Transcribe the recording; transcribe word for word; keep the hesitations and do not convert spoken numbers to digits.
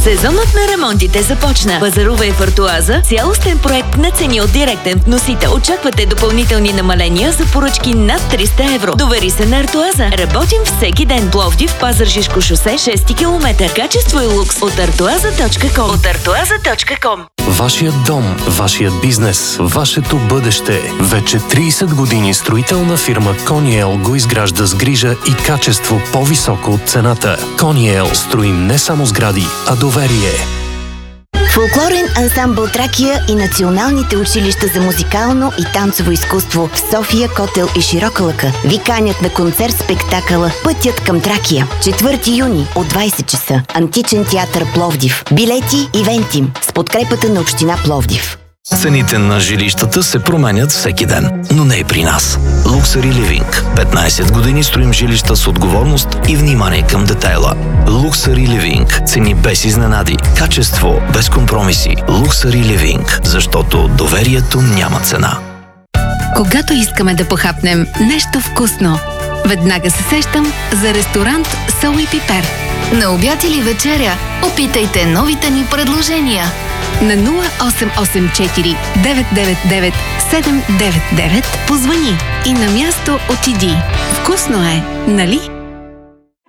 Сезонът на ремонтите започна. Пазарувай в Артоаза. Цялостен проект на цени от директен вносител. Очаквате допълнителни намаления за поръчки над триста евро. Довери се на Артоаза. Работим всеки ден. Пловдив, Пазарджишко шосе, шести километър. Качество и лукс от артоаза точка ком. От артоаза точка ком. Вашият дом, вашият бизнес, вашето бъдеще. Вече трийсет години строителна фирма Кониел го изгражда с грижа и качество по-високо от цената. Кониел строим не само сгради, а доверие. Фолклорен ансамбъл Тракия и националните училища за музикално и танцово изкуство в София, Котел и Широка лъка ви канят на концерт-спектакъла "Пътят към Тракия". четвърти юни от двайсет часа. Античен театър Пловдив. Билети Ивентим с подкрепата на община Пловдив. Цените на жилищата се променят всеки ден, но не и при нас. Luxury Living. петнайсет години строим жилища с отговорност и внимание към детайла. Luxury Living. Цени без изненади. Качество без компромиси. Luxury Living. Защото доверието няма цена. Когато искаме да похапнем нещо вкусно, веднага се сещам за ресторант "Сол и пипер". На обяд или вечеря опитайте новите ни предложения. На нула осем осем четири девет девет девет седем девет девет позвъни и на място отиди. Вкусно е, нали?